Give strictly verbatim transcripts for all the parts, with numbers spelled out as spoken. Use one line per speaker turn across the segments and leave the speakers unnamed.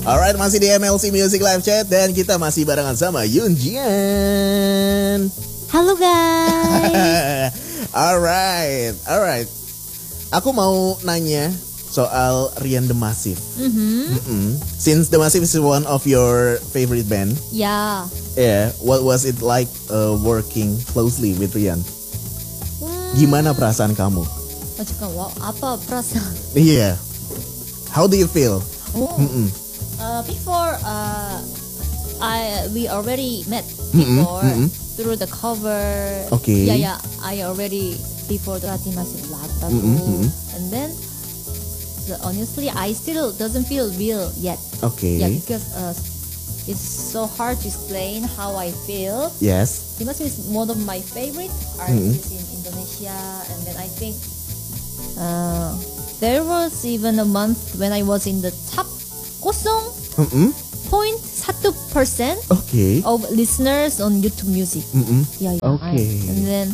Alright, masih di M L C Music Live Chat dan kita masih barengan sama Yoon Jian.
Halo guys.
Alright, alright. Aku mau nanya soal Rian The Massive.
Mm-hmm.
Mm-mm. Since The Massive is one of your favorite band,
Ya.
yeah, what was it like uh, working closely with Rian?
Hmm.
Gimana perasaan kamu?
Oh, 잠깐, 와, apa perasaan?
Yeah. How do you feel?
Oh.
Mm-mm.
Uh, before uh, I we already met
Mm-mm,
before
mm-mm.
through the cover.
Okay.
Yeah, yeah. I already before the Masih Lata
Mm-mm, mm-mm.
and then so honestly, I still doesn't feel real yet.
Okay.
Yeah, because uh, it's so hard to explain how I feel.
Yes.
Dimas is one of my favorite artists in Indonesia, and then I think uh, there was even a month when I was in the top zero point one percent
Okay.
of listeners on YouTube Music.
Mm-mm.
Yeah, yeah.
Okay.
I- and then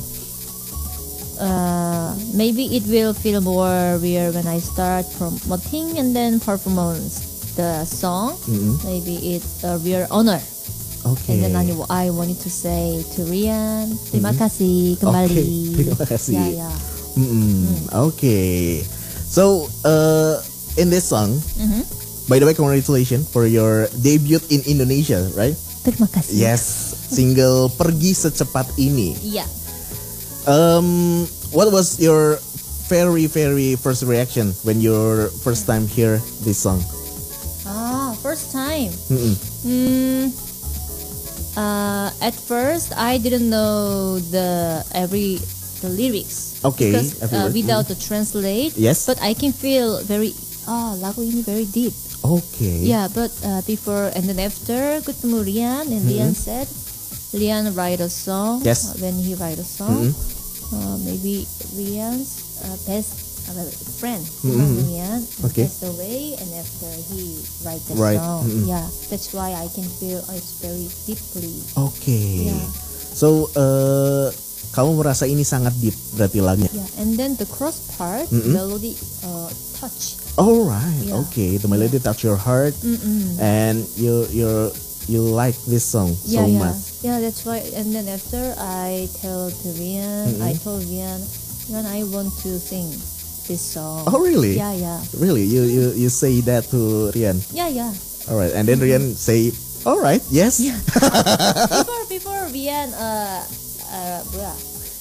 uh, maybe it will feel more real when I start promoting and then performance the song.
Mm-mm.
Maybe it's a real honor.
Okay.
And then I, I wanted to say to Rian, terima kasih kembali.
Okay, terima kasih.
Yeah, yeah.
Mm-mm. Okay. So, uh, in this song,
Mhm.
by the way, congratulations for your debut in Indonesia, right?
Terima kasih.
Yes, single Pergi Secepat Ini.
Yeah.
Um, what was your very very first reaction when your first time hear this song?
Ah, first time.
Mm-mm.
Hmm. Uh, at first, I didn't know the every the lyrics.
Okay,
Because
every
uh,
word.
without the translate.
Yes.
But I can feel very. Ah, lagu ini very deep.
Okay.
Yeah, but uh, before and then after ketemu Rian and Rian said, Rian write a song.
Yes.
Uh, when he write a song,
Mhm.
uh, maybe Rian's uh, best uh, friend,
Mhm.
Rian,
Okay.
passed away, and after he write the
Right.
song,
Mhm.
yeah, that's why I can feel uh, it's very deeply.
Okay.
Yeah.
So, uh, kamu merasa ini sangat deep berarti lagunya.
Yeah, and then the cross part,
Mhm.
melody uh, touch.
All right.
Yeah.
Okay. The melody touch your heart,
Mm-mm.
and you you you like this song
Yeah,
so
yeah.
much.
Yeah, that's why. And then after I tell to Rian,
Mhm.
I told Rian, Rian, I want to sing this song.
Oh, really?
Yeah, yeah,
Really? You you you say that to Rian?
yeah, yeah.
All right. And then Rian say, all right, yes.
before before Rian, uh, uh, 뭐야?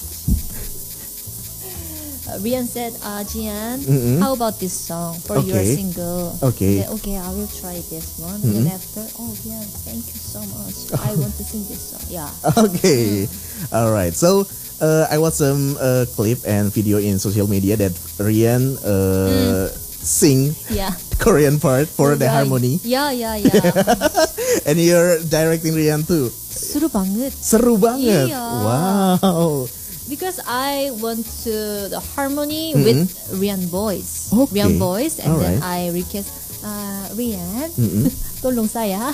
Uh, Rian said, uh, Jian,
Mhm.
how about this song for your
Okay.
single?
Okay.
I said, okay, I will try this one.
Mhm.
And then after, oh Rian, thank you so much. I want to sing this song. Yeah.
Okay. All right. So uh, I watched some uh, clip and video in social media that Rian uh, sing
Yeah.
Korean part for the
Yeah,
harmony,
Yeah, yeah, yeah.
and you're directing Rian too.
Seru banget.
Seru banget.
Iya.
Wow.
Because I want to the harmony with Rian voice.
Okay.
Rian voice, and then
Alright.
I request, uh, Rian,
Mm-mm.
tolong saya.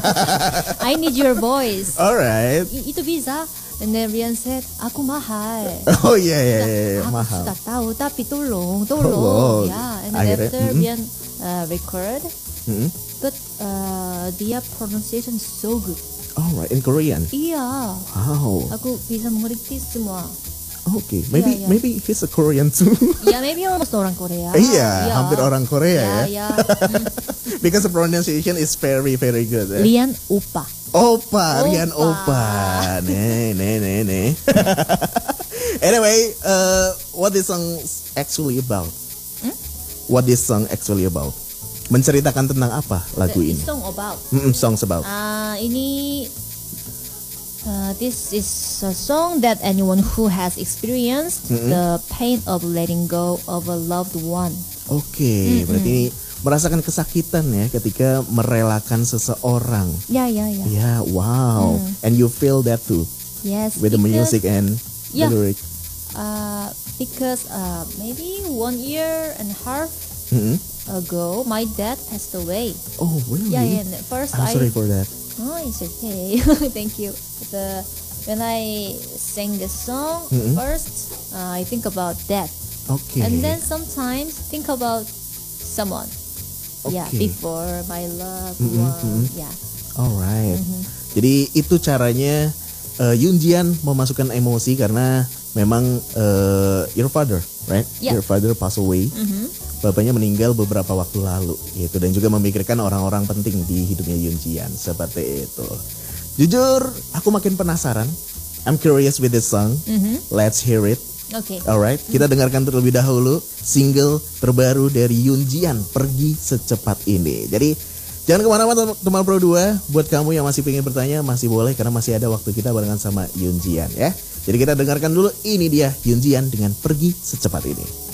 I need your voice.
All right.
I- itu bisa. And then Rian said, aku mahal.
Oh yeah, yeah, yeah, yeah.
Aku
Mahal.
sudah tahu, tapi tolong, tolong.
Tolong.
Yeah. And then
Akhirnya,
after
mm-mm.
Rian uh, record,
Mm-mm.
but uh, their pronunciation is so good.
All right, in Korean.
Iya.
Wow.
Aku bisa mengerti semua.
Okay, maybe
Yeah, yeah.
maybe he's a Korean too.
Ya, maybe almost orang Korea.
Iya, hampir orang Korea
Ya,
ya.
ya. Hmm.
Because the pronunciation is very very good. Eh?
Rian Upa.
Opa, Rian
Opa.
Opa. Nih, nih, nih, nih. Anyway, uh, what this song actually about?
Hmm?
What this song actually about? Menceritakan tentang apa lagu
The
ini?
song about.
Mm-mm, songs about.
Ah, ini uh, this is a song that anyone who has experienced
Mm-mm.
the pain of letting go of a loved one.
Oke,
Mm-mm.
berarti ini merasakan kesakitan ya ketika merelakan seseorang.
Ya, ya, ya.
Ya, wow.
Mm.
And you feel that too
Yes.
with the
because,
music and
Yeah.
the lyric.
Uh, because uh, maybe one year and a half
Mm-mm.
ago, my dad passed away.
Oh, really?
Yeah, and at first
I'm
I.
sorry for that.
Oh, it's okay. Thank you. The when I sing this song
Mm-mm.
first, uh, I think about that,
Oke.
and then sometimes think about someone. Yeah,
Okay.
before my love
Mhm,
was
mhm.
yeah.
Alright.
Mhm.
Jadi itu caranya uh, Yoonjian memasukkan emosi karena memang uh, your father, right?
Yeah.
Your father passed away.
Mhm.
Bapaknya meninggal beberapa waktu lalu, gitu, dan juga memikirkan orang-orang penting di hidupnya Yoonjian, seperti itu. Jujur, aku makin penasaran. I'm curious with this song.
Mhm.
Let's hear it.
Okay.
Alright, kita dengarkan terlebih dahulu single terbaru dari Yoonjian, Pergi Secepat Ini. Jadi jangan kemana-mana teman Pro dua. Buat kamu yang masih pengen bertanya, masih boleh karena masih ada waktu kita barengan sama Yoonjian ya. Jadi kita dengarkan dulu, ini dia Yoonjian dengan Pergi Secepat Ini.